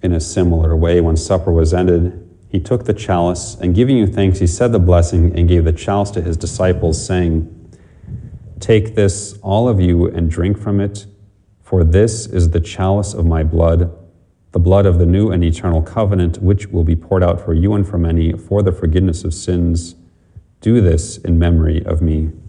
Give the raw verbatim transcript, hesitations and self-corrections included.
In a similar way, when supper was ended, he took the chalice, and giving you thanks, he said the blessing and gave the chalice to his disciples, saying, "Take this, all of you, and drink from it, for this is the chalice of my blood, the blood of the new and eternal covenant, which will be poured out for you and for many for the forgiveness of sins. Do this in memory of me."